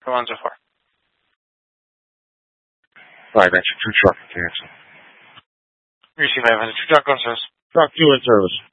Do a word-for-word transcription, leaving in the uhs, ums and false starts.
Come on so far. Right, that's your true truck. Cancel. Receive five hundred. True truck on service. Truck two in service.